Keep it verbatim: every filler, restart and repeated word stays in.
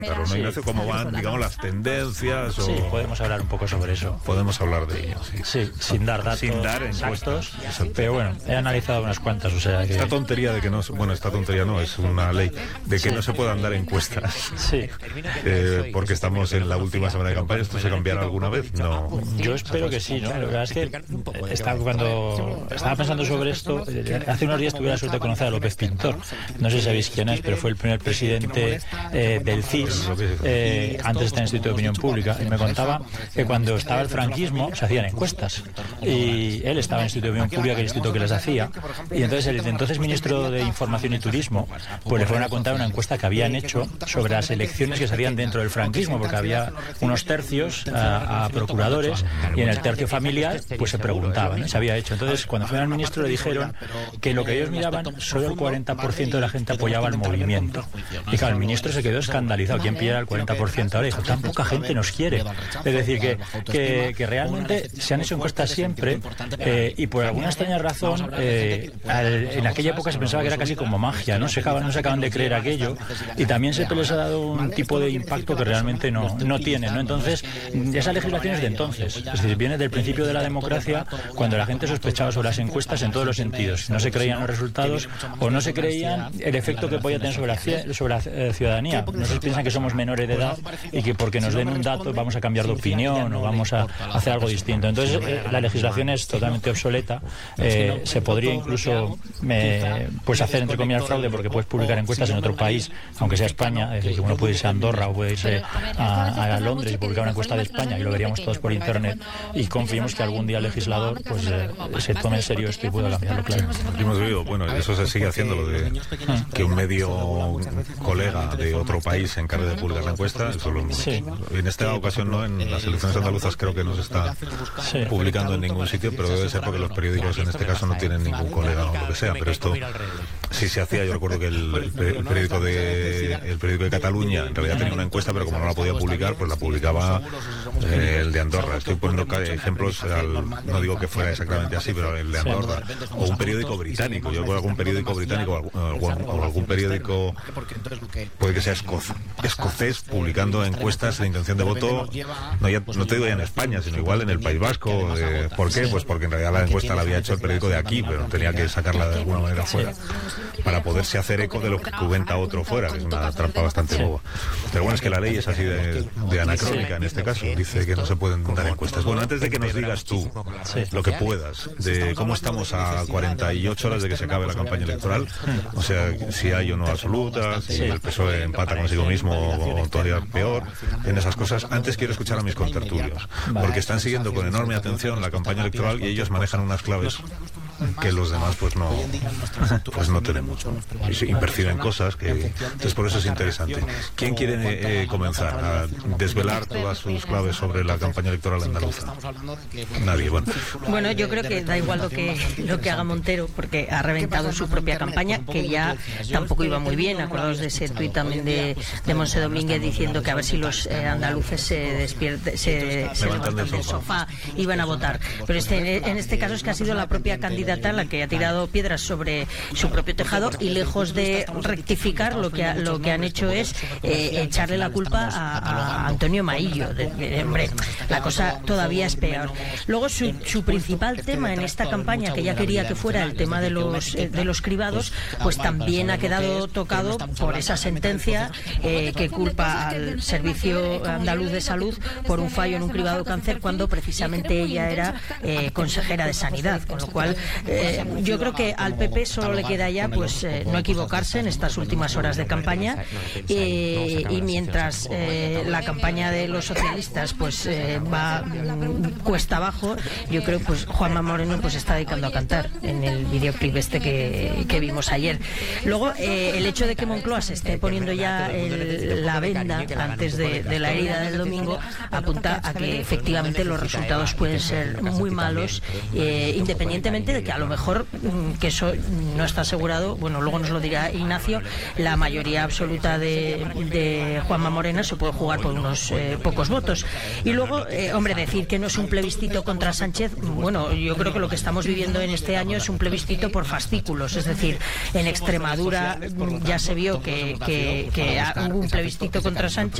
Claro, ¿no, Ignacio? ¿Cómo van, digamos, las tendencias? O... Sí, podemos hablar un poco sobre eso. Podemos hablar de ello, sí. Sí, sin dar datos sin dar exactos, pero bueno, he analizado unas cuantas, o sea que... Esta tontería de que no... Bueno, esta tontería no, es una ley, de que sí. no se puedan dar encuestas. Sí. Eh, porque estamos en la última semana de campaña, ¿esto se cambiará alguna vez? No. Yo espero que sí, ¿no? La verdad es que estaba, cuando estaba pensando sobre esto, hace unos días tuve la suerte de conocer a López Pintor. No sé si sabéis quién es, pero fue el primer presidente eh, del C I S, eh, antes de estar en el Instituto de Opinión Pública, y me contaba que cuando estaba el franquismo se hacían encuestas, y él estaba en el Instituto de Opinión Pública, que era el instituto que les hacía, y entonces el entonces ministro de Información y Turismo pues le fueron a contar una encuesta que habían hecho sobre las elecciones que se hacían dentro del franquismo, porque había unos tercios a, a procuradores, y en el tercio familiar pues se preguntaban, ¿no? Se había hecho. Entonces cuando fue al ministro le dijeron que lo que ellos miraban, solo el cuarenta por ciento de la gente apoyaba el movimiento, y claro, el ministro se quedó escandalizado. ¿Quién pillara el cuarenta por ciento? Ahora dijo, tan poca gente nos quiere. Es decir, que, que, que realmente se han hecho encuestas siempre, eh, y por alguna extraña razón eh, al, en aquella época se pensaba que era casi como magia, no se acaban, no se acaban de creer aquello, y también se les ha dado un tipo de impacto que realmente no, no tiene, ¿no? Entonces, esa legislación es de entonces, es decir, viene del principio de la democracia, cuando la gente sospechaba sobre las encuestas en todos los sentidos, no se creían los resultados o no se creían el efecto que podía tener sobre la, sobre la eh, ciudadanía. No se piensan que somos menores de edad y que porque nos den un dato vamos a cambiar de opinión o vamos a hacer algo distinto. Entonces eh, la legislación es totalmente obsoleta. Eh, se podría incluso eh, pues hacer entre comillas fraude, porque puedes publicar encuestas en otro país, aunque sea España, es decir, que uno puede irse a Andorra o puede irse a, a Londres y publicar una encuesta de España, y lo veríamos todos por internet, y confiemos que algún día el legislador pues eh, se tome en serio esto y pueda cambiarlo, claro. Hemos oído, bueno, eso se sigue haciendo, lo de que un medio colega de otro país se encargue de publicar la encuesta. Eso lo, sí. En esta ocasión no, en las elecciones andaluzas creo que no se está sí. publicando en ningún sitio, pero debe ser porque los periódicos en este caso no tienen ningún colega o lo que sea, pero esto sí se hacía. Yo recuerdo que el, el periódico de el periódico de Cataluña en realidad tenía una encuesta, pero como no la podía publicar, pues la publicaba eh, el de Andorra. Estoy poniendo ejemplos, al, no digo que fuera exactamente así, pero el de Andorra, o un periódico británico. Yo recuerdo algún periódico británico o algún, o algún periódico, puede que sea escoz, escocés, publicando encuestas de intención de voto, no, ya, no te digo ya en España, sino igual en el País Vasco. Eh, ¿Por qué? Pues porque en realidad la encuesta la había hecho el periódico de aquí, pero tenía que sacarla de alguna manera fuera para poderse hacer eco de lo que comenta otro fuera, que es una trampa bastante boba. Pero bueno, es que la ley es así de, de anacrónica en este caso, dice que no se pueden dar encuestas. Bueno, antes de que nos digas tú lo que puedas de cómo estamos a cuarenta y ocho horas de que se acabe la campaña electoral, o sea, si hay o no absolutas, si el P S O E empata consigo mismo o todavía peor, en esas cosas, antes quiero escuchar a mis contertulios, porque están siguiendo con enorme atención la campaña electoral y ellos manejan unas claves que los demás pues no pues no tenemos, y, y perciben cosas que entonces por eso es interesante. ¿Quién quiere eh, comenzar a desvelar todas sus claves sobre la campaña electoral andaluza? Nadie. Bueno, bueno, yo creo que da igual lo que lo que haga Montero, porque ha reventado su propia campaña, que ya tampoco iba muy bien. Acordaos de ese tuit también de, de Monse Domínguez diciendo que a ver si los eh, andaluces se despierten, se, se levantan del sofá. sofá y van a votar. Pero este, en este caso es que ha sido la propia candidata la que ha tirado piedras sobre su propio tejado, y lejos de rectificar, lo que ha, lo que han hecho es eh, echarle la culpa a, a Antonio Maillo. De, de, hombre, la cosa todavía es peor. Luego su, su principal tema en esta campaña, que ya quería que fuera el tema de los eh, de los cribados, pues también ha quedado tocado por esa sentencia eh, que culpa al Servicio Andaluz de Salud por un fallo en un cribado cáncer, cuando precisamente ella era eh, consejera de Sanidad, con lo cual Eh, yo creo que al P P solo le queda ya pues eh, no equivocarse en estas últimas horas de campaña, eh, y mientras eh, la campaña de los socialistas pues eh, va mm, cuesta abajo, yo creo pues Juanma Moreno pues está dedicando a cantar en el videoclip este que, que vimos ayer. Luego eh, el hecho de que Moncloa se esté poniendo ya el, la venda antes de, de la herida del domingo apunta a que efectivamente los resultados pueden ser muy malos, eh, independientemente de que que a lo mejor, que eso no está asegurado, bueno, luego nos lo dirá Ignacio, la mayoría absoluta de, de Juanma Moreno se puede jugar por unos eh, pocos votos. Y luego, eh, hombre, decir que no es un plebiscito contra Sánchez, bueno, yo creo que lo que estamos viviendo en este año es un plebiscito por fascículos, es decir, en Extremadura ya se vio que, que, que hubo un plebiscito contra Sánchez.